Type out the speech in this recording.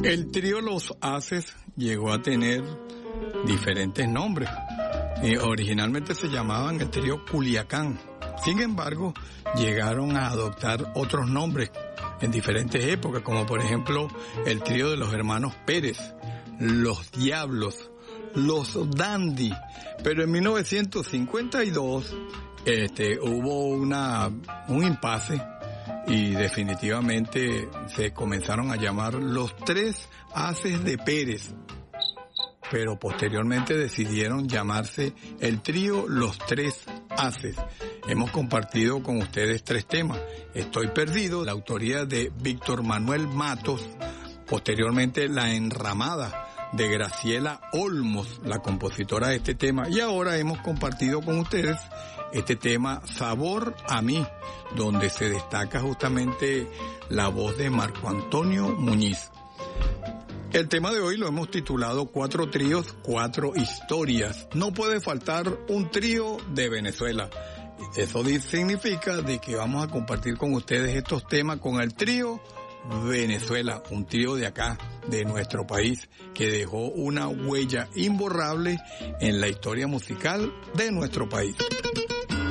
El trío Los Haces llegó a tener diferentes nombres. Originalmente se llamaban el trío Culiacán. Sin embargo, llegaron a adoptar otros nombres en diferentes épocas, como por ejemplo el trío de los hermanos Pérez, Los Diablos, Los Dandy. Pero en 1952 hubo un impasse y definitivamente se comenzaron a llamar Los Tres Haces de Pérez. Pero posteriormente decidieron llamarse el trío Los Tres Haces. Hemos compartido con ustedes 3 temas. Estoy perdido, la autoría de Víctor Manuel Matos, posteriormente La Enramada de Graciela Olmos, la compositora de este tema, y ahora hemos compartido con ustedes este tema Sabor a mí, donde se destaca justamente la voz de Marco Antonio Muñiz. El tema de hoy lo hemos titulado 4 tríos, 4 historias. No puede faltar un trío de Venezuela. Eso significa de que vamos a compartir con ustedes estos temas con el trío Venezuela, un trío de acá, de nuestro país, que dejó una huella imborrable en la historia musical de nuestro país.